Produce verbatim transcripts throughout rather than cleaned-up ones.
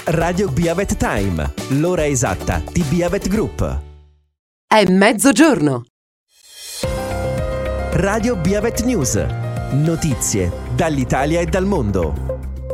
Radio Biavet Time, l'ora esatta di Biavet Group. È mezzogiorno. Radio Biavet News. Notizie dall'Italia e dal mondo.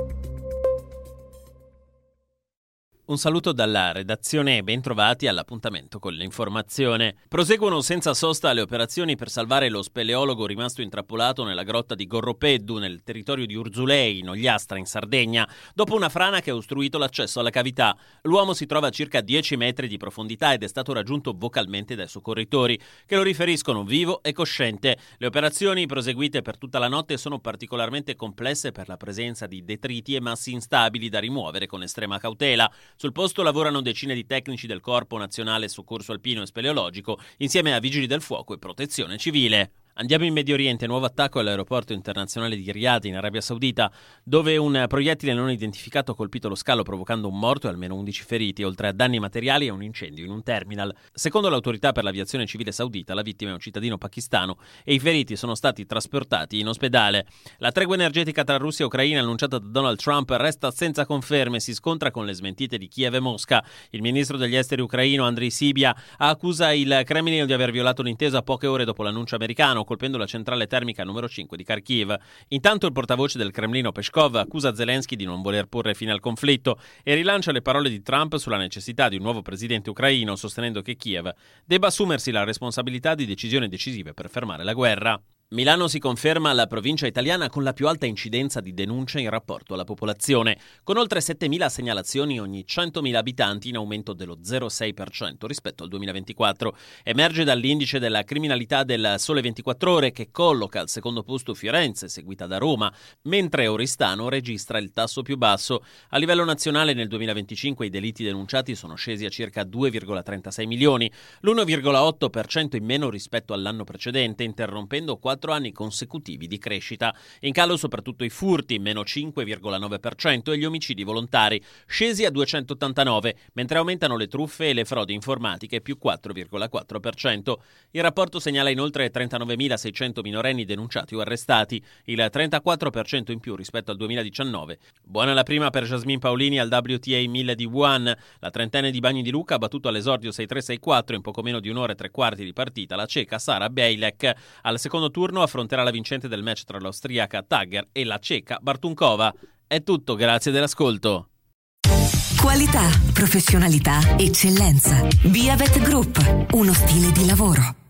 Un saluto dalla redazione e ben trovati all'appuntamento con l'informazione. Proseguono senza sosta le operazioni per salvare lo speleologo rimasto intrappolato nella grotta di Gorropeddu, nel territorio di Urzulei, in Ogliastra, in Sardegna, dopo una frana che ha ostruito l'accesso alla cavità. L'uomo si trova a circa dieci metri di profondità ed è stato raggiunto vocalmente dai soccorritori, che lo riferiscono vivo e cosciente. Le operazioni, proseguite per tutta la notte, sono particolarmente complesse per la presenza di detriti e massi instabili da rimuovere con estrema cautela. Sul posto lavorano decine di tecnici del Corpo Nazionale Soccorso Alpino e Speleologico, insieme a Vigili del Fuoco e Protezione Civile. Andiamo in Medio Oriente, nuovo attacco all'aeroporto internazionale di Riyadh in Arabia Saudita, dove un proiettile non identificato ha colpito lo scalo provocando un morto e almeno undici feriti, oltre a danni materiali e un incendio in un terminal. Secondo l'autorità per l'aviazione civile saudita, la vittima è un cittadino pakistano e i feriti sono stati trasportati in ospedale. La tregua energetica tra Russia e Ucraina annunciata da Donald Trump resta senza conferme, si scontra con le smentite di Kiev e Mosca. Il ministro degli esteri ucraino Andriy Sybiha accusa il Cremlino di aver violato l'intesa poche ore dopo l'annuncio americano, colpendo la centrale termica numero cinque di Kharkiv. Intanto il portavoce del Cremlino Peskov accusa Zelensky di non voler porre fine al conflitto e rilancia le parole di Trump sulla necessità di un nuovo presidente ucraino, sostenendo che Kiev debba assumersi la responsabilità di decisioni decisive per fermare la guerra. Milano si conferma la provincia italiana con la più alta incidenza di denunce in rapporto alla popolazione, con oltre settemila segnalazioni ogni centomila abitanti, in aumento dello zero virgola sei per cento rispetto al duemilaventiquattro. Emerge dall'indice della criminalità del Sole ventiquattro Ore, che colloca al secondo posto Firenze, seguita da Roma, mentre Oristano registra il tasso più basso. A livello nazionale nel duemilaventicinque i delitti denunciati sono scesi a circa due virgola trentasei milioni, l'uno virgola otto per cento in meno rispetto all'anno precedente, interrompendo quattro anni consecutivi di crescita. In calo soprattutto i furti, meno cinque virgola nove per cento, e gli omicidi volontari, scesi a duecentottantanove, mentre aumentano le truffe e le frodi informatiche, più quattro virgola quattro per cento. Il rapporto segnala inoltre trentanovemilaseicento minorenni denunciati o arrestati, il trentaquattro per cento in più rispetto al duemiladiciannove. Buona la prima per Jasmine Paolini al W T A mille di Wuhan. La trentenne di Bagni di Lucca ha battuto all'esordio sei tre sei quattro in poco meno di un'ora e tre quarti di partita la ceca Sara Bejlek. Al secondo turno affronterà la vincente del match tra l'austriaca Tagger e la ceca Bartunkova. È tutto, grazie dell'ascolto. Qualità, professionalità, eccellenza. Biavet Group, uno stile di lavoro.